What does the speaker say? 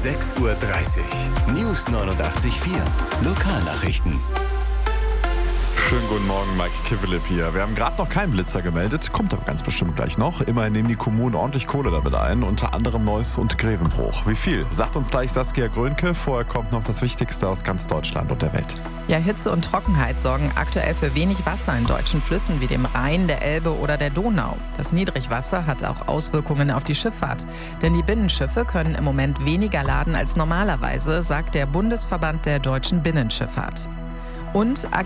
6:30 Uhr. News 89.4 Lokalnachrichten. Schönen guten Morgen, Mike Kivelip hier. Wir haben gerade noch keinen Blitzer gemeldet, kommt aber ganz bestimmt gleich noch. Immerhin nehmen die Kommunen ordentlich Kohle damit ein, unter anderem Neuss und Grevenbruch. Wie viel? Sagt uns gleich Saskia Grönke. Vorher kommt noch das Wichtigste aus ganz Deutschland und der Welt. Ja, Hitze und Trockenheit sorgen aktuell für wenig Wasser in deutschen Flüssen wie dem Rhein, der Elbe oder der Donau. Das Niedrigwasser hat auch Auswirkungen auf die Schifffahrt. Denn die Binnenschiffe können im Moment weniger laden als normalerweise, sagt der Bundesverband der deutschen Binnenschifffahrt. Und